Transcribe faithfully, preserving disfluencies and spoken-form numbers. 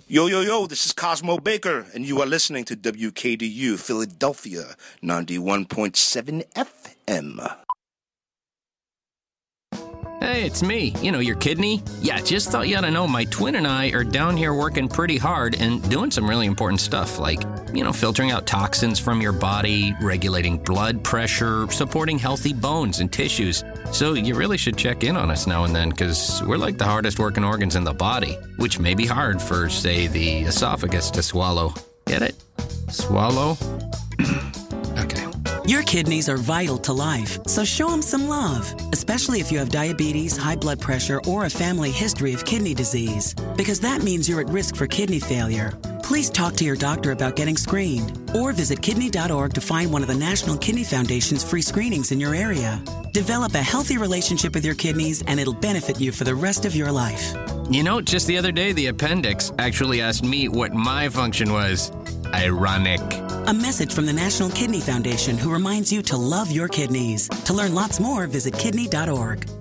Yo, yo, yo, this is Cosmo Baker, and you are listening to W K D U Philadelphia ninety-one point seven F M. Hey, it's me. You know, your kidney. Yeah, just thought you ought to know my twin and I are down here working pretty hard and doing some really important stuff like, you know, filtering out toxins from your body, regulating blood pressure, supporting healthy bones and tissues. So you really should check in on us now and then because we're like the hardest working organs in the body, which may be hard for, say, the esophagus to swallow. Get it? Swallow? Okay. Your kidneys are vital to life, so show them some love, especially if you have diabetes, high blood pressure, or a family history of kidney disease, because that means you're at risk for kidney failure. Please talk to your doctor about getting screened or visit kidney dot org to find one of the National Kidney Foundation's free screenings in your area. Develop a healthy relationship with your kidneys and it'll benefit you for the rest of your life. You know, just the other day, the appendix actually asked me what my function was. Ironic. A message from the National Kidney Foundation, who reminds you to love your kidneys. To learn lots more, visit kidney dot org.